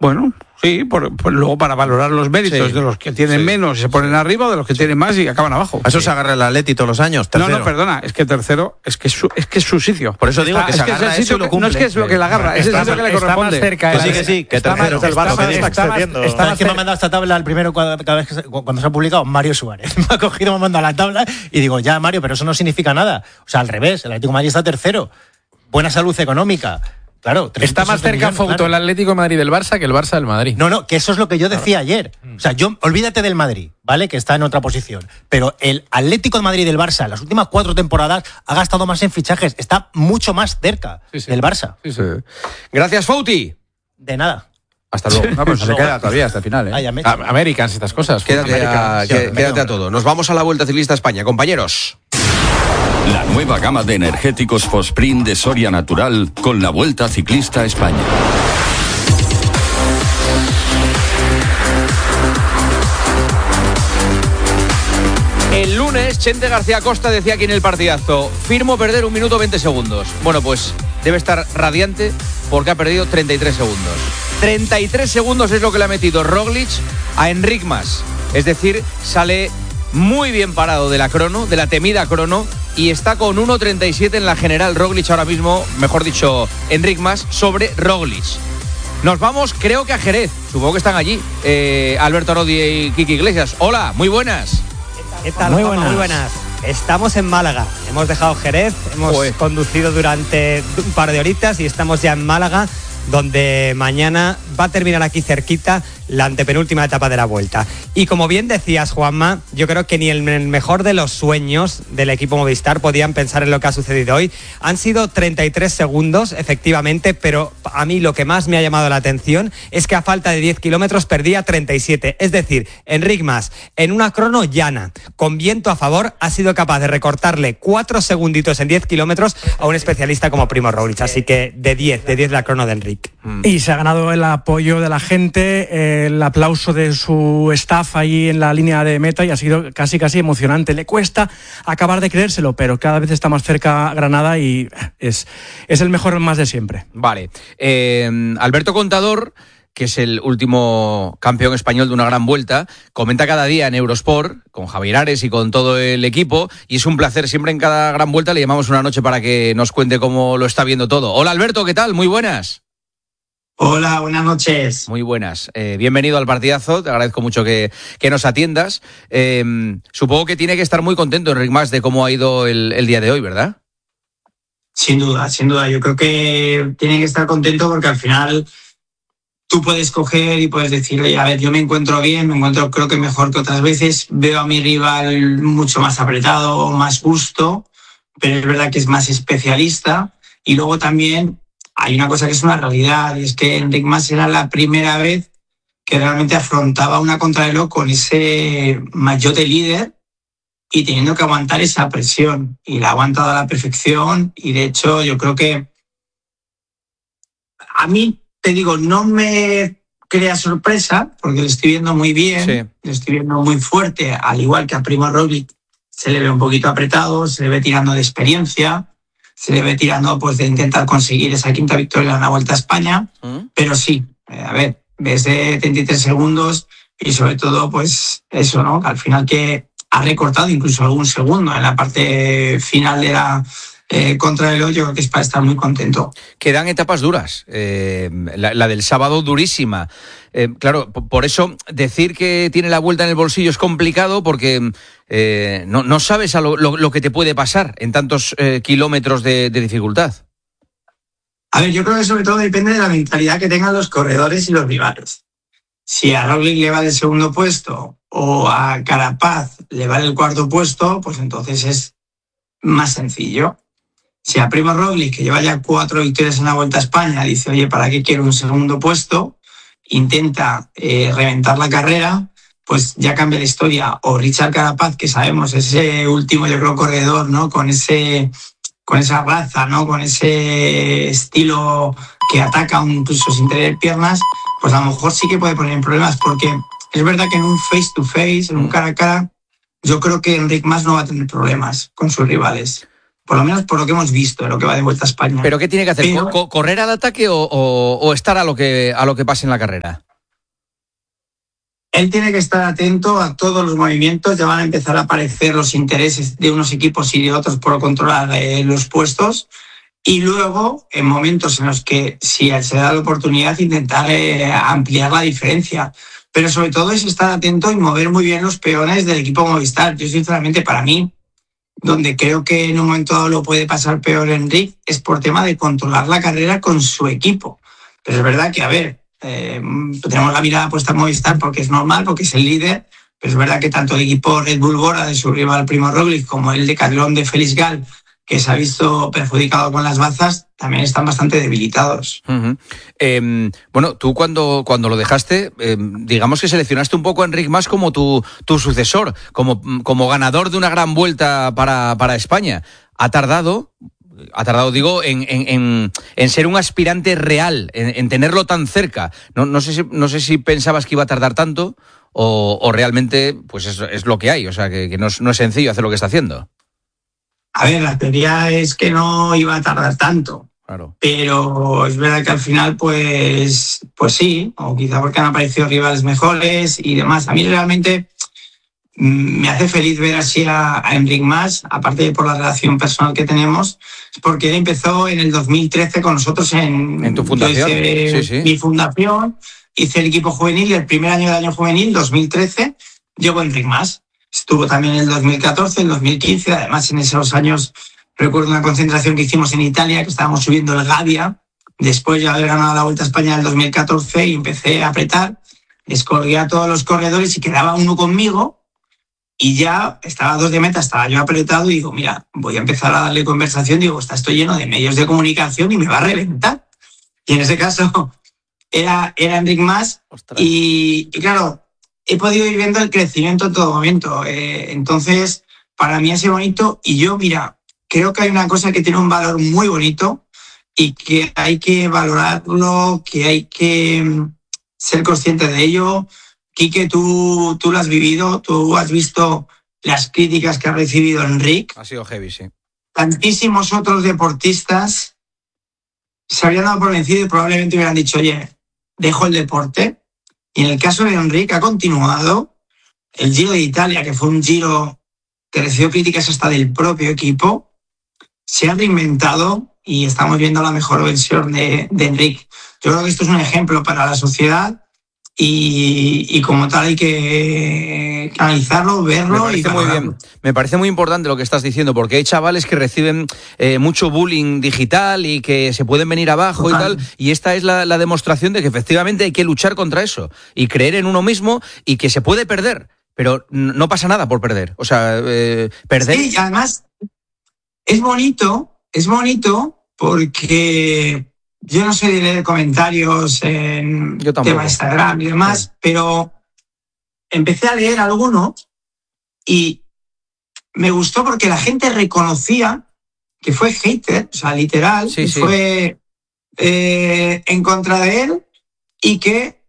Bueno, sí, luego para valorar los méritos de los que tienen menos se ponen arriba, o de los que tienen más y acaban abajo. A eso se agarra el Atleti todos los años, tercero. No, perdona, es que tercero es que es su sitio. Por eso digo que se agarra eso y lo cumple. No es que es lo que le agarra, es el sitio que le corresponde. Cerca, pues sí, que tercero. El Barça está más que me ha mandado esta tabla el primero cada vez cuando se ha publicado Mario Suárez. Me ha cogido, me ha mandado la tabla y digo, ya Mario, pero eso no significa nada. O sea, al revés, el Atlético de Madrid está tercero. Buena salud económica. Claro, está más cerca Fouto el Atlético de Madrid del Barça que el Barça del Madrid. No, que eso es lo que yo decía ayer. O sea, olvídate del Madrid, ¿vale? Que está en otra posición. Pero el Atlético de Madrid del Barça, las últimas 4 temporadas, ha gastado más en fichajes. Está mucho más cerca del Barça. Sí. Gracias, Fouti. De nada. Hasta luego. No, pues se queda todavía hasta el final, ¿eh? Americans, estas cosas. Quédate a todo. Nos vamos a la Vuelta Ciclista a España, compañeros. La nueva gama de energéticos Fosprint de Soria Natural con la Vuelta Ciclista a España. El lunes, Chente García Costa decía aquí en el partidazo: firmo perder 1 minuto 20 segundos. Bueno, pues debe estar radiante porque ha perdido 33 segundos. 33 segundos es lo que le ha metido Roglic a Enric Mas. Es decir, sale muy bien parado de la crono, de la temida crono, y está con 1.37 en la general Roglic ahora mismo, mejor dicho, Enric Mas sobre Roglic. Nos vamos, creo que a Jerez, supongo que están allí, Alberto Rodi y Kiki Iglesias. Hola, muy buenas. ¿Qué tal? Muy buenas. Estamos en Málaga, hemos dejado Jerez, hemos conducido durante un par de horitas y estamos ya en Málaga, donde mañana va a terminar aquí cerquita la antepenúltima etapa de la Vuelta. Y como bien decías, Juanma, yo creo que ni el mejor de los sueños del equipo Movistar podían pensar en lo que ha sucedido hoy. Han sido 33 segundos, efectivamente, pero a mí lo que más me ha llamado la atención es que a falta de 10 kilómetros perdía 37. Es decir, Enric Mas, en una crono llana, con viento a favor, ha sido capaz de recortarle 4 segunditos en 10 kilómetros a un especialista como Primo Roglic. Así que de 10 la crono de Enric. Y se ha ganado el apoyo de la gente, el aplauso de su staff ahí en la línea de meta, y ha sido casi emocionante. Le cuesta acabar de creérselo, pero cada vez está más cerca Granada y es el mejor más de siempre. Vale. Alberto Contador, que es el último campeón español de una gran vuelta, comenta cada día en Eurosport con Javier Ares y con todo el equipo, y es un placer, siempre en cada gran vuelta le llamamos una noche para que nos cuente cómo lo está viendo todo. Hola Alberto, ¿qué tal? Muy buenas. Hola, buenas noches. Muy buenas. Bienvenido al partidazo, te agradezco mucho que nos atiendas. Supongo que tiene que estar muy contento Enric Mas de cómo ha ido el día de hoy, ¿verdad? Sin duda. Yo creo que tiene que estar contento porque al final tú puedes coger y puedes decirle, a ver, yo me encuentro bien, creo que mejor que otras veces, veo a mi rival mucho más apretado, más justo, pero es verdad que es más especialista. Y luego también hay una cosa que es una realidad, y es que Enric Mas era la primera vez que realmente afrontaba una contrarreloj con ese maillot de líder y teniendo que aguantar esa presión. Y la ha aguantado a la perfección, y de hecho yo creo que a mí, te digo, no me crea sorpresa porque lo estoy viendo muy bien, lo estoy viendo muy fuerte, al igual que a Primo Roglic se le ve un poquito apretado, se le ve tirando de experiencia, se le ve tirando pues de intentar conseguir esa quinta victoria en la Vuelta a España, pero sí, a ver, desde 33 segundos y sobre todo pues eso, ¿no? Al final que ha recortado incluso algún segundo en la parte final de la contrarreloj, yo creo que es para estar muy contento. Quedan etapas duras, la del sábado durísima. Claro, por eso decir que tiene la Vuelta en el bolsillo es complicado porque no sabes lo que te puede pasar en tantos kilómetros de dificultad. A ver, yo creo que sobre todo depende de la mentalidad que tengan los corredores y los rivales. Si a Roglic le vale el segundo puesto o a Carapaz le vale el cuarto puesto, pues entonces es más sencillo. Si a Primo Roglic, que lleva ya 4 victorias en la Vuelta a España, dice, oye, ¿para qué quiero un segundo puesto? Intenta reventar la carrera, pues ya cambia la historia. O Richard Carapaz, que sabemos, ese último, yo creo, corredor, ¿no? Con esa raza, ¿no? Con ese estilo que ataca incluso sin tener piernas, pues a lo mejor sí que puede poner en problemas, porque es verdad que en un face-to-face, en un cara a cara, yo creo que Enric Mas no va a tener problemas con sus rivales. por lo menos por lo que hemos visto en lo que va de Vuelta a España. ¿Pero qué tiene que hacer? ¿Correr al ataque o estar a lo que pase en la carrera? Él tiene que estar atento a todos los movimientos. Ya van a empezar a aparecer los intereses de unos equipos y de otros por controlar los puestos. Y luego, en momentos en los que, si se da la oportunidad, intentar ampliar la diferencia. Pero sobre todo es estar atento y mover muy bien los peones del equipo Movistar. Yo, sinceramente, para mí, donde creo que en un momento dado lo puede pasar peor Enric, es por tema de controlar la carrera con su equipo. Pero es verdad que, a ver, tenemos la mirada puesta en Movistar porque es normal, porque es el líder, pero es verdad que tanto el equipo Red Bull Bora de su rival Primo Roglic como el de Decathlon de Félix Gall, que se ha visto perjudicado con las bazas, también están bastante debilitados. Uh-huh. Bueno, tú cuando lo dejaste, digamos que seleccionaste un poco a Enric Mas como tu sucesor, como ganador de una gran vuelta para España. Ha tardado, digo, en ser un aspirante real, en tenerlo tan cerca. No sé si pensabas que iba a tardar tanto o realmente pues es lo que hay, o sea, que no es sencillo hacer lo que está haciendo. A ver, la teoría es que no iba a tardar tanto. Claro. Pero es verdad que al final, pues sí, o quizá porque han aparecido rivales mejores y demás. A mí realmente me hace feliz ver así a Enric Mas, aparte de por la relación personal que tenemos, porque él empezó en el 2013 con nosotros en tu fundación. Sí. Mi fundación, hice el equipo juvenil, el primer año del año juvenil, 2013, llegó Enric Mas. Estuvo también en el 2014, en el 2015, además en esos años recuerdo una concentración que hicimos en Italia, que estábamos subiendo el Gavia, después de haber ganado la Vuelta a España en el 2014 y empecé a apretar, descolgué a todos los corredores y quedaba uno conmigo y ya estaba a 2 de meta, estaba yo apretado y digo, mira, voy a empezar a darle conversación, digo, estoy lleno de medios de comunicación y me va a reventar. Y en ese caso era Enric Mas y claro, he podido ir viendo el crecimiento en todo momento. Entonces, para mí ha sido bonito y yo, mira, creo que hay una cosa que tiene un valor muy bonito y que hay que valorarlo, que hay que ser consciente de ello. Quique, tú lo has vivido, tú has visto las críticas que ha recibido Enric. Ha sido heavy, sí. Tantísimos otros deportistas se habrían dado por vencido y probablemente hubieran dicho, oye, dejo el deporte. Y en el caso de Enric ha continuado. El Giro de Italia, que fue un giro que recibió críticas hasta del propio equipo, se ha reinventado y estamos viendo la mejor versión de Enric. Yo creo que esto es un ejemplo para la sociedad y como tal hay que analizarlo, verlo. Me parece muy importante lo que estás diciendo, porque hay chavales que reciben mucho bullying digital y que se pueden venir abajo. Total. Y tal, y esta es la demostración de que efectivamente hay que luchar contra eso y creer en uno mismo y que se puede perder, pero no pasa nada por perder. O sea, perder... Sí, y además es bonito porque... Yo no soy de leer comentarios en tema de Instagram y demás, pero empecé a leer algunos y me gustó porque la gente reconocía que fue hater, o sea, literal, fue en contra de él y que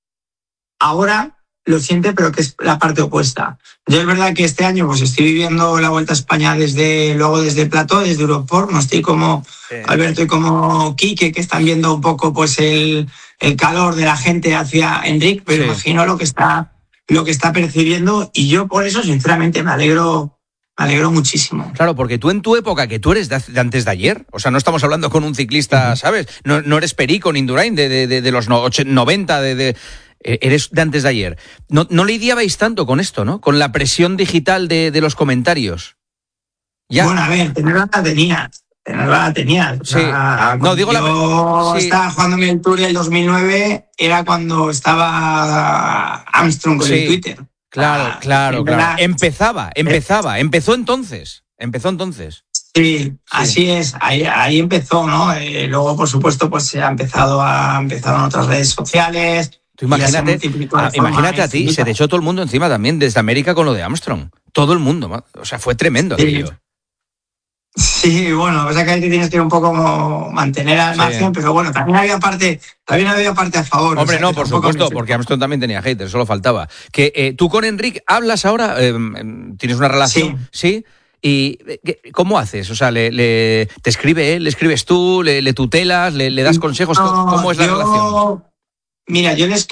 ahora lo siente, pero que es la parte opuesta. Yo es verdad que este año pues estoy viviendo la Vuelta a España desde el plató, desde Europort, no estoy como Alberto y como Quique, que están viendo un poco pues el calor de la gente hacia Enric, pero imagino lo que está percibiendo y yo por eso sinceramente me alegro muchísimo. Claro, porque tú en tu época, que tú eres de antes de ayer, o sea, no estamos hablando con un ciclista, ¿sabes? No eres Perico ni Indurain de los 90, eres de antes de ayer. No lidiabais tanto con esto, ¿no? Con la presión digital de los comentarios. Ya. Bueno, a ver, tenerla la tenías. O sea, no, digo yo estaba jugándome el Tour el 2009, era cuando estaba Armstrong con el Twitter. Claro. Empezó entonces. Sí, así es, ahí empezó, ¿no? Luego, por supuesto, pues se empezaron otras redes sociales. Tú imagínate a ti, se te echó todo el mundo encima también, desde América con lo de Armstrong. Todo el mundo, o sea, fue tremendo aquello. Sí, bueno, lo que pasa es que ahí te tienes que un poco como mantener al margen, pero bueno, también había parte a favor. Hombre, no, por supuesto, porque Armstrong también tenía haters, solo faltaba. Que tú con Enric hablas ahora, tienes una relación, ¿sí? ¿Y cómo haces? O sea, ¿te escribe él, le escribes tú, le tutelas, le das consejos? ¿Cómo es la relación? Mira, yo les